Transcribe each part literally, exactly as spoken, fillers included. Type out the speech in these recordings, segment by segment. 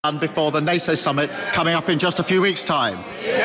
And before the NATO summit coming up in just a few weeks' time.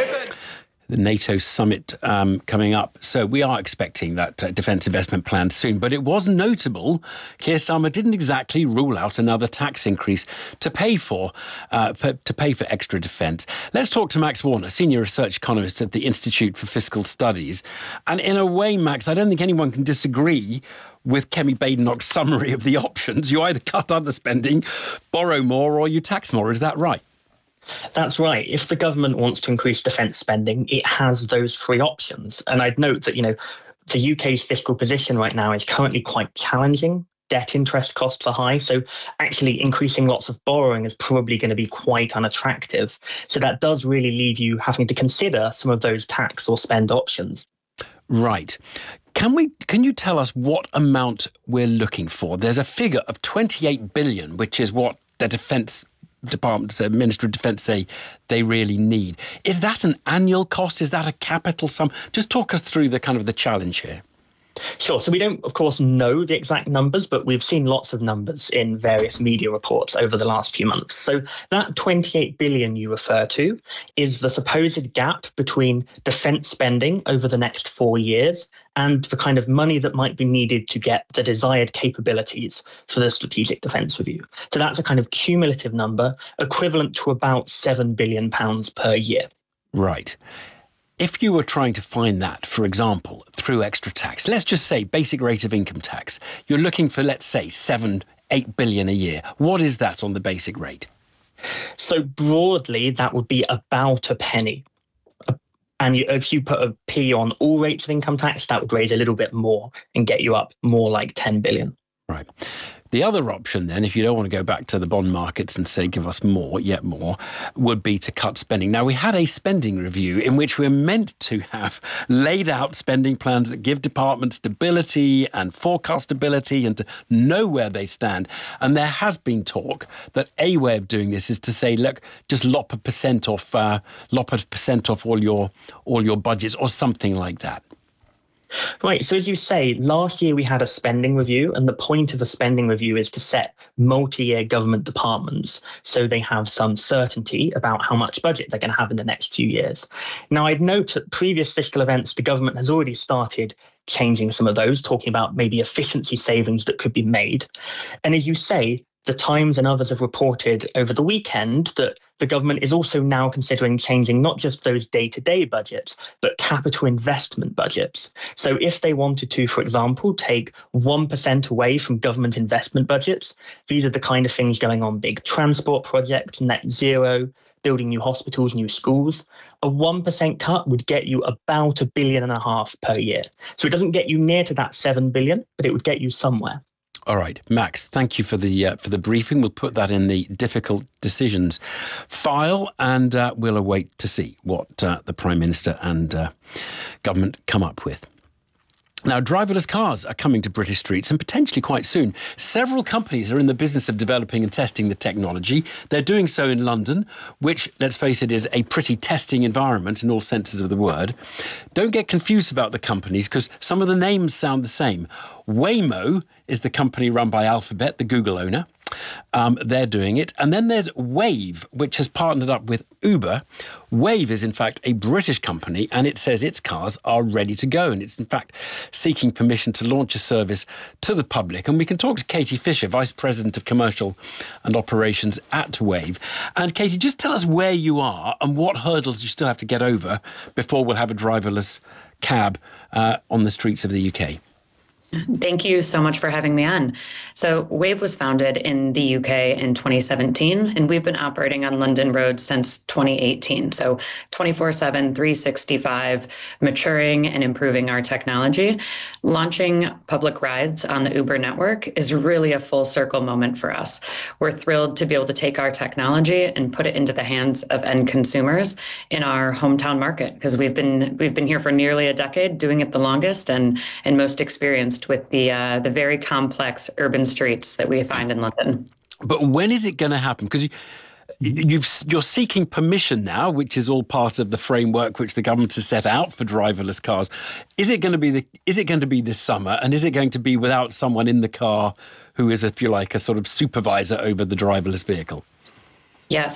The NATO summit um, coming up. So we are expecting that uh, defence investment plan soon. But it was notable, Keir Starmer didn't exactly rule out another tax increase to pay for, uh, for to pay for extra defence. Let's talk to Max Warner, Senior Research Economist at the Institute for Fiscal Studies. And in a way, Max, I don't think anyone can disagree with Kemi Badenoch's summary of the options. You either cut other spending, borrow more, or you tax more. Is that right? That's right. If the government wants to increase defence spending, it has those three options. And I'd note that, you know, the U K's fiscal position right now is currently quite challenging. Debt interest costs are high. So actually increasing lots of borrowing is probably going to be quite unattractive. So that does really leave you having to consider some of those tax or spend options. Right. Can we? Can you tell us what amount we're looking for? There's a figure of twenty-eight billion, which is what the Defence Department, the Ministry of Defence say they really need. Is that an annual cost? Is that a capital sum? Just talk us through the kind of the challenge here. Sure. So we don't, of course, know the exact numbers, but we've seen lots of numbers in various media reports over the last few months. So that twenty-eight billion you refer to is the supposed gap between defence spending over the next four years and the kind of money that might be needed to get the desired capabilities for the Strategic Defence Review. So that's a kind of cumulative number equivalent to about seven billion pounds per year. Right. If you were trying to find that, for example, through extra tax, let's just say basic rate of income tax, you're looking for, let's say, seven, eight billion a year. What is that on the basic rate? So broadly, that would be about a penny. And if you put a P on all rates of income tax, that would raise a little bit more and get you up more like ten billion. Right. The other option then, if you don't want to go back to the bond markets and say give us more, yet more, would be to cut spending. Now, we had a spending review in which we're meant to have laid out spending plans that give departments stability and forecastability and to know where they stand. And there has been talk that a way of doing this is to say, look, just lop a percent off, uh, lop a percent off all your all your budgets or something like that. Right. So as you say, last year we had a spending review, and the point of a spending review is to set multi-year government departments so they have some certainty about how much budget they're going to have in the next few years. Now, I'd note at previous fiscal events, the government has already started changing some of those, talking about maybe efficiency savings that could be made. And as you say, The Times and others have reported over the weekend that the government is also now considering changing not just those day-to-day budgets, but capital investment budgets. So if they wanted to, for example, take one percent away from government investment budgets, these are the kind of things going on: big transport projects, net zero, building new hospitals, new schools. A one percent cut would get you about a billion and a half per year. So it doesn't get you near to that seven billion, but it would get you somewhere. All right, Max, thank you for the uh, for the briefing. We'll put that in the difficult decisions file, and uh, we'll await to see what uh, the Prime Minister and uh, government come up with. Now, driverless cars are coming to British streets, and potentially quite soon. Several companies are in the business of developing and testing the technology. They're doing so in London, which, let's face it, is a pretty testing environment in all senses of the word. Don't get confused about the companies, because some of the names sound the same. Waymo is the company run by Alphabet, the Google owner. Um, they're doing it. And then there's Wave, which has partnered up with Uber. Wave is, in fact, a British company, and it says its cars are ready to go. And it's, in fact, seeking permission to launch a service to the public. And we can talk to Katie Fisher, Vice President of Commercial and Operations at Wave. And Katie, just tell us where you are and what hurdles you still have to get over before we'll have a driverless cab uh, on the streets of the U K. Thank you so much for having me on. So Wave was founded in the U K in twenty seventeen, and we've been operating on London roads since twenty eighteen. So twenty-four seven, three sixty-five, maturing and improving our technology. Launching public rides on the Uber network is really a full circle moment for us. We're thrilled to be able to take our technology and put it into the hands of end consumers in our hometown market, because we've been we've been here for nearly a decade, doing it the longest and and most experienced with the uh, the very complex urban streets that we find in London. But when is it going to happen? Because you, you've, you're seeking permission now, which is all part of the framework which the government has set out for driverless cars. Is it going to be the? Is it going to be this summer? And is it going to be without someone in the car who is, if you like, a sort of supervisor over the driverless vehicle? Yes.